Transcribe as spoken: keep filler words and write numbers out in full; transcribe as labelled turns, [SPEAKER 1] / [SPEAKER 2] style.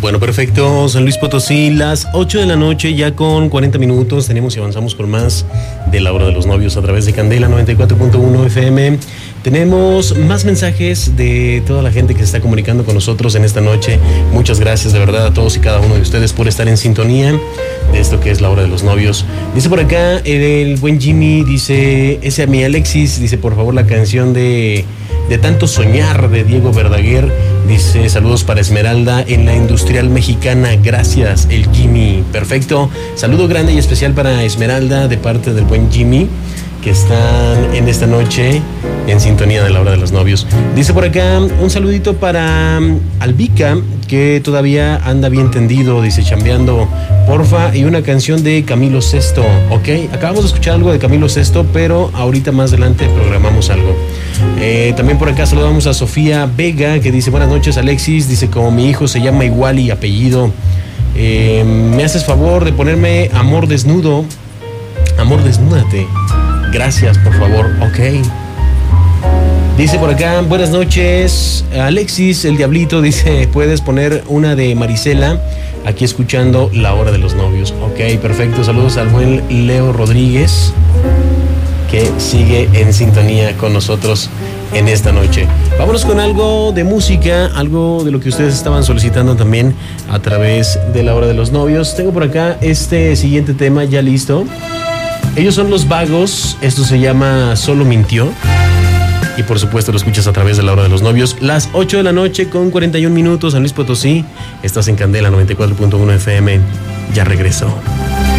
[SPEAKER 1] Bueno, perfecto. San Luis Potosí, las ocho de la noche, ya con cuarenta minutos. Tenemos y avanzamos con más de la hora de los novios a través de Candela noventa y cuatro punto uno F M. Tenemos más mensajes de toda la gente que se está comunicando con nosotros en esta noche. Muchas gracias de verdad a todos y cada uno de ustedes por estar en sintonía de esto que es la hora de los novios. Dice por acá el buen Jimmy, dice, ese a mi Alexis, dice por favor la canción de, de Tanto Soñar de Diego Verdaguer. Dice saludos para Esmeralda en la Industrial Mexicana. Gracias, el Jimmy. Perfecto. Saludo grande y especial para Esmeralda de parte del buen Jimmy, que están en esta noche en sintonía de la hora de los novios. Dice por acá un saludito para Albica, que todavía anda bien tendido, dice chambeando, porfa, y una canción de Camilo Sesto. Ok, acabamos de escuchar algo de Camilo Sesto, pero ahorita más adelante programamos algo. Eh, también por acá saludamos a Sofía Vega, que dice buenas noches Alexis, dice como mi hijo se llama igual y apellido, eh, me haces favor de ponerme Amor Desnudo. Amor Desnúdate. Gracias, por favor. Ok. Dice por acá, buenas noches, Alexis, el Diablito, dice, ¿puedes poner una de Marisela? Aquí escuchando la hora de los novios. Ok, perfecto. Saludos al buen Leo Rodríguez, que sigue en sintonía con nosotros en esta noche. Vámonos con algo de música, algo de lo que ustedes estaban solicitando también a través de la hora de los novios. Tengo por acá este siguiente tema ya listo. Ellos son Los Vagos, esto se llama Solo Mintió. Y por supuesto lo escuchas a través de la hora de los novios. Las ocho de la noche con cuarenta y un minutos, San Luis Potosí. Estás en Candela noventa y cuatro punto uno F M. Ya regresó.